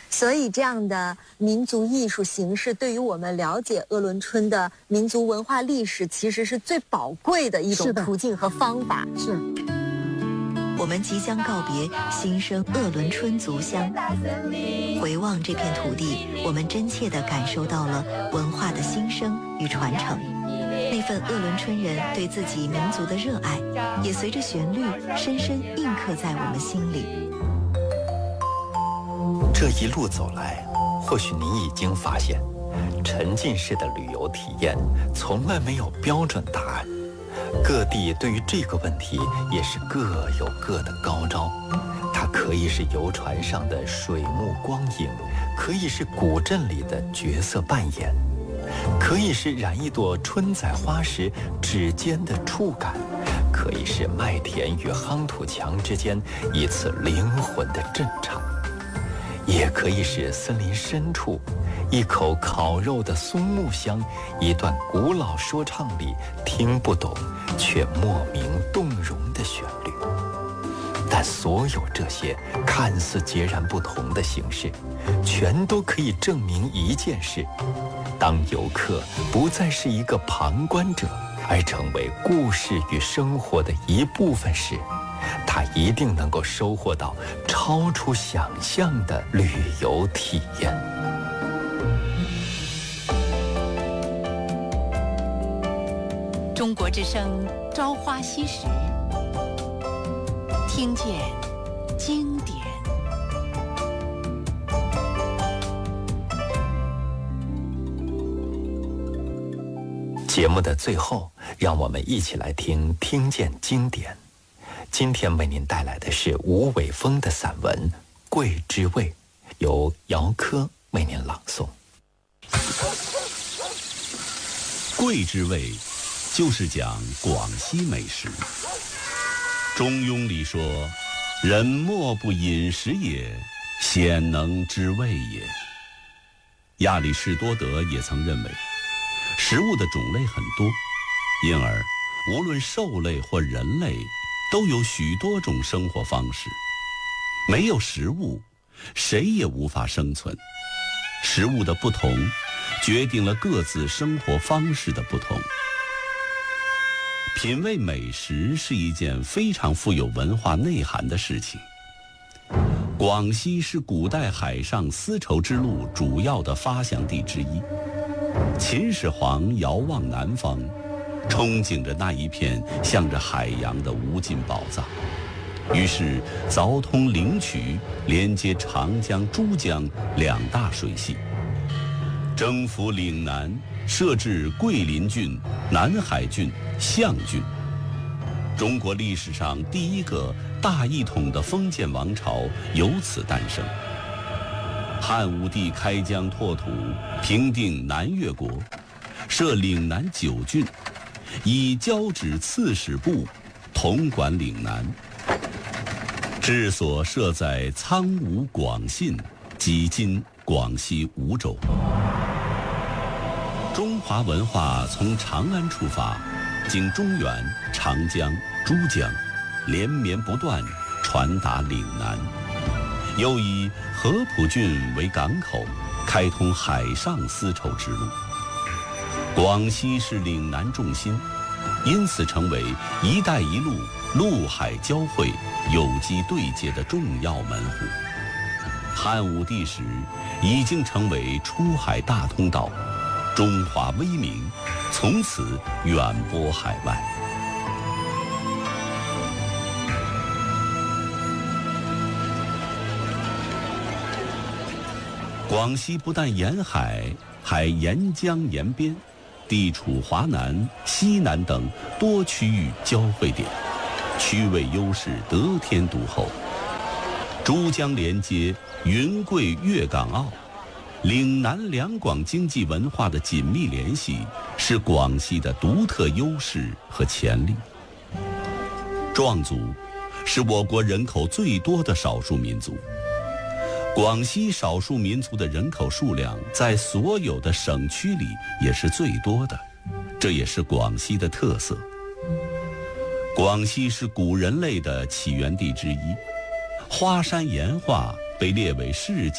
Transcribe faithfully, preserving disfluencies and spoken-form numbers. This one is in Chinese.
所以这样的民族艺术形式对于我们了解鄂伦春的民族文化历史其实是最宝贵的一种途径和方法。 是。 我们即将告别新生鄂伦春族乡，回望这片土地，我们真切地感受到了文化的兴生与传承。那份鄂伦春人对自己民族的热爱，也随着旋律深深印刻在我们心里。 这一路走来，或许你已经发现，沉浸式的旅游体验从来没有标准答案。各地对于这个问题也是各有各的高招，它可以是游船上的水幕光影，可以是古镇里的角色扮演，可以是染一朵春仔花时指尖的触感，可以是麦田与夯土墙之间一次灵魂的震颤，也可以是森林深处一口烤肉的松木香，一段古老说唱里听不懂却莫名动容的旋律。但所有这些看似截然不同的形式，全都可以证明一件事：当游客不再是一个旁观者，而成为故事与生活的一部分时，他一定能够收获到超出想象的旅游体验。 中国之声朝花夕拾，听见经典。 节目的最后，让我们一起来听《听见经典》。今天为您带来的是吴伟峰的散文《桂之味》，由姚科为您朗诵。 桂之味就是讲广西美食。中庸里说：“人莫不饮食也，鲜能知味也。”亚里士多德也曾认为，食物的种类很多，因而无论兽类或人类都有许多种生活方式。没有食物，谁也无法生存。食物的不同，决定了各自生活方式的不同。品味美食是一件非常富有文化内涵的事情。广西是古代海上丝绸之路主要的发祥地之一。秦始皇遥望南方，憧憬着那一片向着海洋的无尽宝藏，于是凿通灵渠，连接长江、珠江两大水系，征服岭南，设置桂林郡、南海郡、象郡。中国历史上第一个大一统的封建王朝由此诞生。汉武帝开疆拓土，平定南越国，设岭南九郡，以交趾刺史部统管岭南。治所设在苍梧广信，即今广西梧州。中华文化从长安出发，经中原、长江、珠江，连绵不断，传达岭南。又以合浦郡为港口，开通海上丝绸之路。广西是岭南重心，因此成为“一带一路”陆海交汇、有机对接的重要门户。汉武帝时已经成为出海大通道，中华威名从此远播海外。广西不但沿海，还沿江沿边，地处华南、西南等多区域交汇点，区位优势得天独厚。珠江连接云贵粤港澳，岭南两广经济文化的紧密联系是广西的独特优势和潜力。壮族是我国人口最多的少数民族。广西少数民族的人口数量在所有的省区里也是最多的，这也是广西的特色。广西是古人类的起源地之一，花山岩画被列为世界